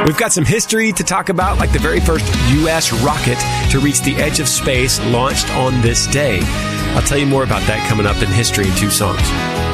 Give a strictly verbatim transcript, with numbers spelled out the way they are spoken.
We've got some history to talk about, like the very first U S rocket to reach the edge of space launched on this day. I'll tell you more about that coming up in History in Two Songs.